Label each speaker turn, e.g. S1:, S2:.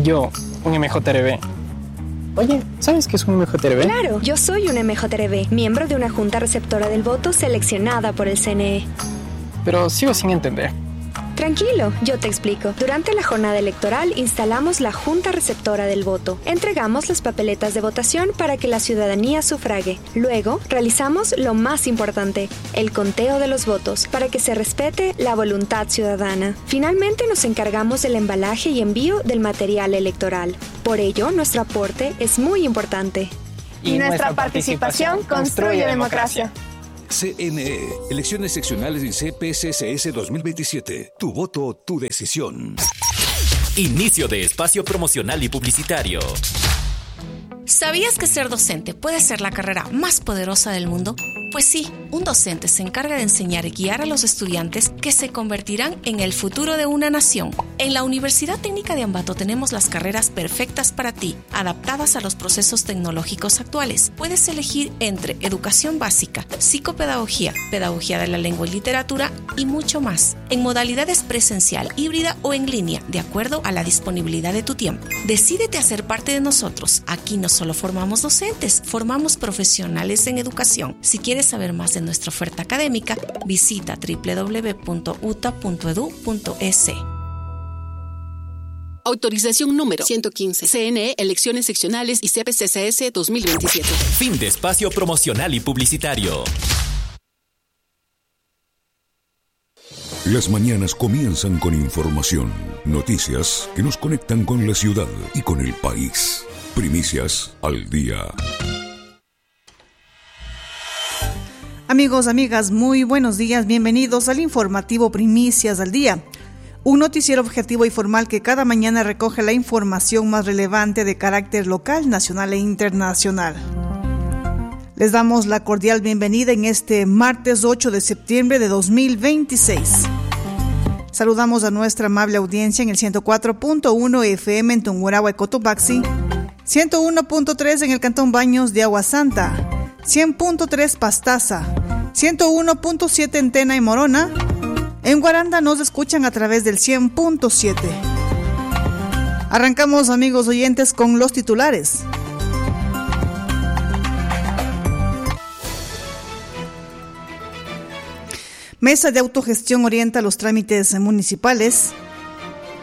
S1: Yo, un MJRB. Oye, ¿sabes qué es un MJRB?
S2: Claro, yo soy un MJRB, miembro de una junta receptora del voto seleccionada por el CNE.
S1: Pero sigo sin entender.
S2: Tranquilo, yo te explico. Durante la jornada electoral instalamos la Junta Receptora del Voto. Entregamos las papeletas de votación para que la ciudadanía sufrague. Luego, realizamos lo más importante, el conteo de los votos, para que se respete la voluntad ciudadana. Finalmente, nos encargamos del embalaje y envío del material electoral. Por ello, nuestro aporte es muy importante.
S3: Y nuestra participación construye democracia.
S4: CNE, elecciones seccionales y CPCCS 2027. Tu voto, tu decisión.
S5: Inicio de espacio promocional y publicitario.
S6: ¿Sabías que ser docente puede ser la carrera más poderosa del mundo? Pues sí, un docente se encarga de enseñar y guiar a los estudiantes que se convertirán en el futuro de una nación. En la Universidad Técnica de Ambato tenemos las carreras perfectas para ti, adaptadas a los procesos tecnológicos actuales. Puedes elegir entre educación básica, psicopedagogía, pedagogía de la lengua y literatura y mucho más, en modalidades presencial, híbrida o en línea, de acuerdo a la disponibilidad de tu tiempo. Decídete a ser parte de nosotros. Aquí no solo formamos docentes, formamos profesionales en educación. Si quieres saber más de nuestra oferta académica, visita www.uta.edu.es.
S7: Autorización número 115. CNE, elecciones seccionales y CPCCS 2027.
S5: Fin de espacio promocional y publicitario.
S4: Las mañanas comienzan con información, noticias que nos conectan con la ciudad y con el país. Primicias al día.
S8: Amigos, amigas, muy buenos días. Bienvenidos al informativo Primicias al Día. Un noticiero objetivo y formal que cada mañana recoge la información más relevante de carácter local, nacional e internacional. Les damos la cordial bienvenida en este martes 8 de septiembre de 2026. Saludamos a nuestra amable audiencia en el 104.1 FM en Tungurahua y Cotopaxi, 101.3 en el Cantón Baños de Agua Santa, 100.3 Pastaza, 101.7 en Tena y Morona. En Guaranda nos escuchan a través del 100.7. Arrancamos, amigos oyentes, con los titulares. Mesa de autogestión orienta los trámites municipales.